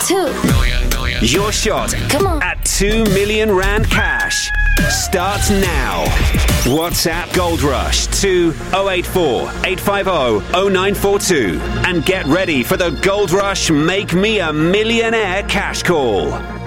2 million. Your shot Come on. at 2 million rand cash starts now. WhatsApp Gold Rush to 084 850 0942 and get ready for the Gold Rush Make Me a Millionaire cash call.